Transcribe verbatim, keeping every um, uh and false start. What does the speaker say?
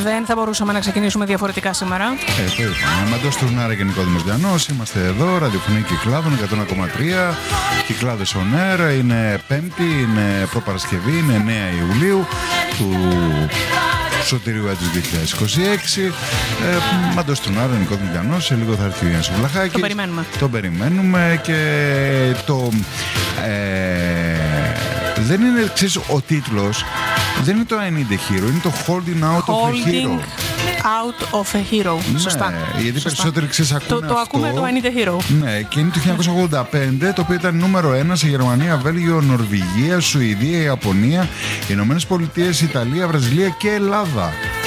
Δεν θα μπορούσαμε να ξεκινήσουμε διαφορετικά σήμερα. Ε, το είπαμε. Μαντός Τουρνάρα και Νικόδημος Διανός. Είμαστε εδώ, ραδιοφωνική Κυκλάδων εκατό ένα κόμμα τρία. Κυκλάδες on air. Είναι Πέμπτη, είναι προπαρασκευή, είναι εννέα Ιουλίου του Σωτηρίου έτους δύο χιλιάδες είκοσι έξι. Ε, Μαντός Τουρνάρα, Νικόδημος Διανός. Σε λίγο θα έρθει ο Γιάννης Βλαχάκης. Το περιμένουμε. Το περιμένουμε και το... Ε, δεν είναι, ξέρεις, ο τίτλος δεν είναι το I need a hero, είναι το Holding out of a hero. Out of a hero. Ναι, Σωστά. γιατί Σωστά. περισσότεροι ξέρεις ακούνε το, το αυτό. ακούμε το I need a hero. Ναι, και είναι το χίλια εννιακόσια ογδόντα πέντε, το οποίο ήταν νούμερο ένα σε Γερμανία, Βέλγιο, Νορβηγία, Σουηδία, Ιαπωνία, Ηνωμένες Πολιτείες, Ιταλία, Βραζιλία και Ελλάδα.